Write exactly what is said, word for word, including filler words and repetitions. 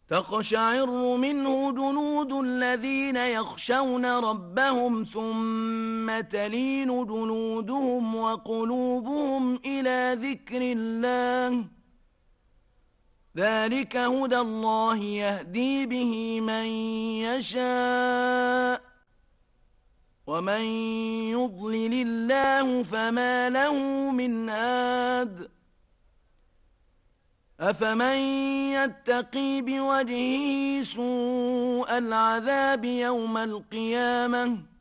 تقشعر منه جلود الذين يخشون ربهم ثم تلين جلودهم وقلوبهم إلى ذكر الله. ذلك هدى الله يهدي به من يشاء، ومن يضلل الله فما له من هاد. أفمن يتقي بوجهه سوء العذاب يوم القيامة